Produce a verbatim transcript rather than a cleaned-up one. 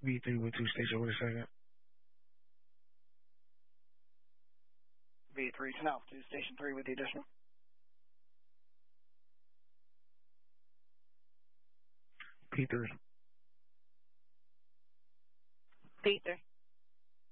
V three with two station with a second. V three, ten altitude, station three with the additional. P three. P three.